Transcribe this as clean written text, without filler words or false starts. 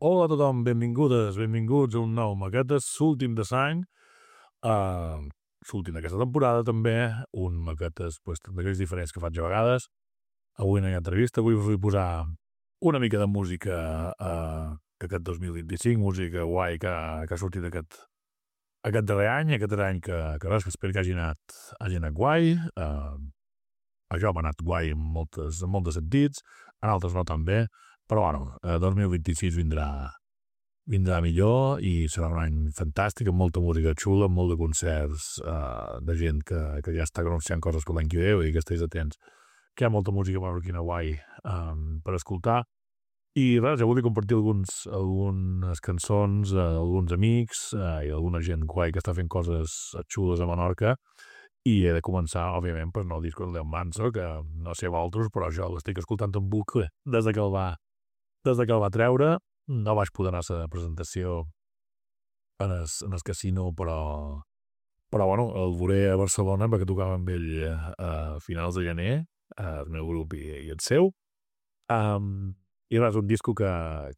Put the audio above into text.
Hola a tothom, benvingudes, benvinguts a un nou Maquetes, l'últim de l'any, l'últim d'aquesta temporada també, un Maquetes d'aquells diferents que faig a vegades. Avui no hi ha entrevista, avui us vull posar una mica de música d'aquest 2025, música guai que ha sortit aquest darrer any que res, que espero que hagi anat guai. Això m'ha anat guai en molts sentits, en altres no tan bé, però bueno, 2026 vindrà millor i serà un any fantàstic, amb molta música xula, amb molt de concerts de gent que ja està anunciant coses per l'any que ve i que estiguis atents, que hi ha molta música marroquina guai per escoltar. I res, ja vull compartir algunes cançons, alguns amics i alguna gent guai que està fent coses xules a Menorca. I he de començar, òbviament, per no disco del Manso, que no sé vosaltres, però jo l'estic escoltant en bucle des que el va treure. No vaig poder anar a la presentació en el casino, però bueno, el veuré a Barcelona perquè tocava amb ell a finals de gener, el meu grup i el seu. I res, un disco que